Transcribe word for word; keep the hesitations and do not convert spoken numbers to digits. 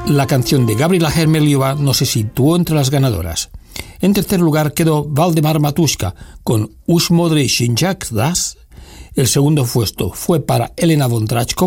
La canción de Gabriela Hermeliova no se situó entre las ganadoras. En tercer lugar quedó Valdemar Matuška con Už modrý šinčák das. El segundo puesto fue para Elena Vondráčková